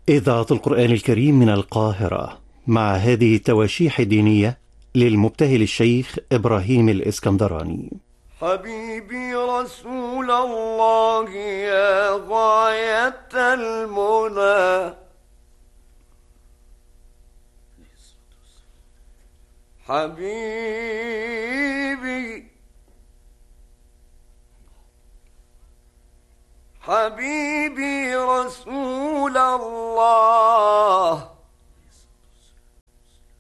إذاعة القرآن الكريم من القاهرة، مع هذه التواشيح الدينية للمبتهل الشيخ إبراهيم الإسكندراني. حبيبي رسول الله يا غاية المنى، حبيبي حبيبي رسول الله